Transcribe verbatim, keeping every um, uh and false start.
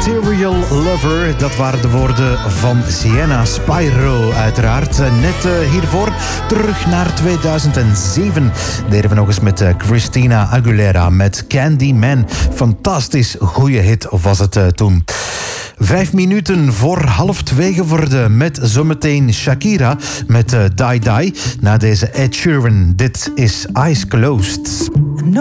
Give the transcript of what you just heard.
Material Lover, dat waren de woorden van Sienna Spyro uiteraard. Net uh, hiervoor terug naar tweeduizend zeven. Deden we nog eens met uh, Christina Aguilera met Candyman. Fantastisch goede hit was het uh, toen. Vijf minuten voor half twee geworden met zometeen Shakira met uh, Die Die. Na deze Ed Sheeran, dit is Eyes Closed.